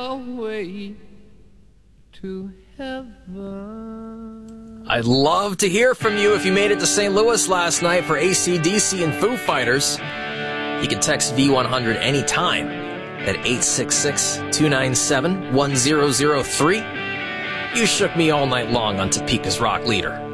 the way to heaven. I'd love to hear from you if you made it to St. Louis last night for AC/DC and Foo Fighters. You can text V100 anytime at 866-297-1003. You shook me all night long on Topeka's rock leader.